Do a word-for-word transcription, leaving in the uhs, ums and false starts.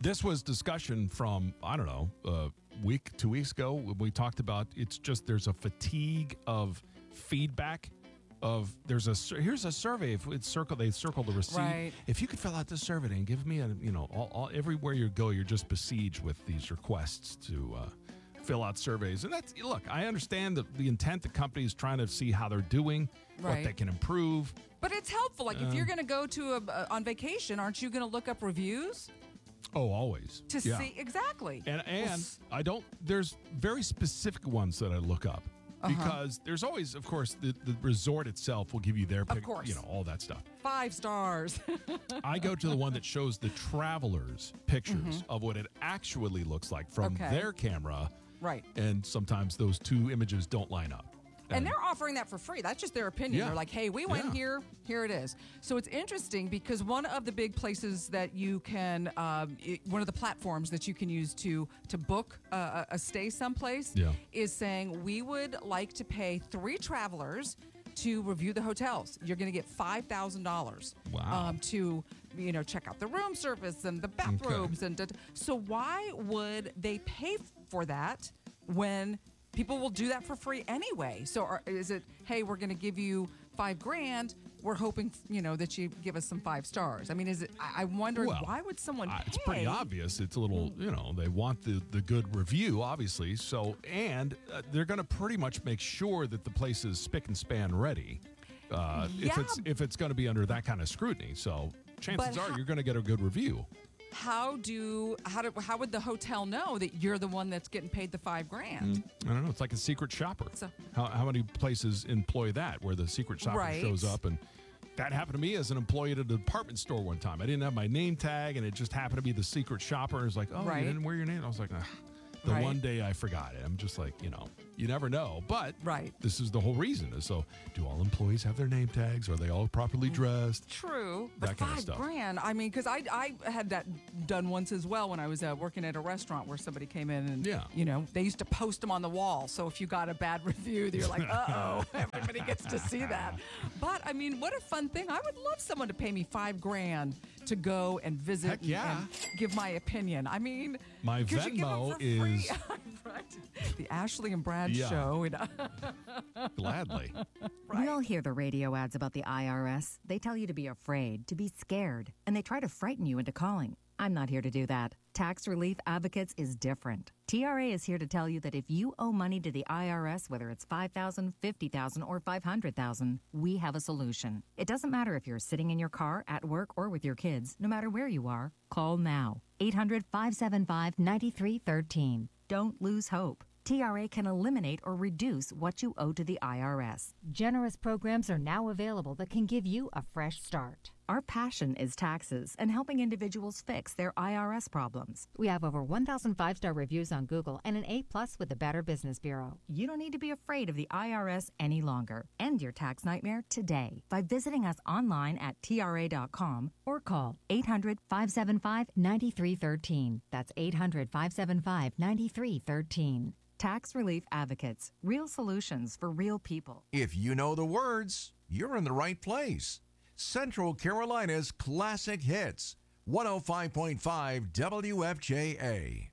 This was discussion from, I don't know, a week, two weeks ago. When we talked about it's just there's a fatigue of feedback. Of there's a here's a survey. If it's circle, they circle the receipt. Right. If you could fill out this survey and give me a, you know, all, all everywhere you go, you're just besieged with these requests to uh, fill out surveys. And that's look, I understand the, the intent. The company is trying to see how they're doing, Right. what they can improve. But it's helpful. Like, Uh, if you're going to go to a, uh, on vacation, aren't you going to look up reviews Oh, always to yeah. see exactly? And Well, and s- I don't. There's very specific ones that I look up. Uh-huh. Because there's always, of course, the, the resort itself will give you their pick, course. you know, all that stuff. five stars. I go to the one that shows the travelers' pictures of what it actually looks like from Okay. their camera. Right. And sometimes those two images don't line up. And they're offering that for free. That's just their opinion. Yeah. They're like, hey, we went Yeah. here. Here it is. So it's interesting because one of the big places that you can, um, it- one of the platforms that you can use to to book a, a stay someplace Yeah. is saying we would like to pay three travelers to review the hotels. You're going to get five thousand dollars Wow. um, to, you know, check out the room service and the bathrobes. and da- da- So why would they pay for that when people will do that for free anyway? So are, is it, hey, we're going to give you five grand. We're hoping, you know, that you give us some five stars. I mean, is it, I, I'm wondering, Well, why would someone Uh, pay? it's pretty obvious. It's a little, you know, they want the, the good review, obviously. So, and uh, they're going to pretty much make sure that the place is spick and span ready. Uh, Yeah. If it's if it's going to be under that kind of scrutiny, so chances But are how- you're going to get a good review. How do, how do, how would the hotel know that you're the one that's getting paid the five grand? I don't know. It's like a secret shopper. So- how, how many places employ that where the secret shopper Right. shows up? And that happened to me as an employee at a department store one time. I didn't have my name tag, and it just happened to be the secret shopper. It's like, oh, Right. you didn't wear your name? I was like, Ugh. The Right. one day I forgot it. I'm just like, you know, you never know. But Right. this is the whole reason. Is so, do all employees have their name tags? Are they all properly dressed? True, but That kind of five stuff. grand. I mean, because I I had that done once as well when I was uh, working at a restaurant where somebody came in and Yeah. you know, they used to post them on the wall. So if you got a bad review, you're like, uh oh, everybody gets to see that. But I mean, what a fun thing! I would love someone to pay me five grand to go and visit Heck yeah. and, and give my opinion. I mean, My could you give 'em Venmo for free? is- right. The Ashley and Brad Yeah. show. You know? Gladly. Right. We all hear the radio ads about the I R S. They tell you to be afraid, to be scared, and they try to frighten you into calling. I'm not here to do that. Tax Relief Advocates is different. T R A is here to tell you that if you owe money to the I R S, whether it's five thousand dollars, fifty thousand dollars, or five hundred thousand dollars, we have a solution. It doesn't matter if you're sitting in your car, at work, or with your kids. No matter where you are, call now. eight hundred, five seven five, nine three one three. Don't lose hope. T R A can eliminate or reduce what you owe to the I R S. Generous programs are now available that can give you a fresh start. Our passion is taxes and helping individuals fix their I R S problems. We have over one thousand five-star reviews on Google and an A-plus with the Better Business Bureau. You don't need to be afraid of the I R S any longer. End your tax nightmare today by visiting us online at T R A dot com or call eight hundred, five seven five, nine three one three. That's eight hundred, five seven five, nine three one three. Tax Relief Advocates. Real solutions for real people. If you know the words, you're in the right place. Central Carolina's classic hits. one oh five point five W F J A.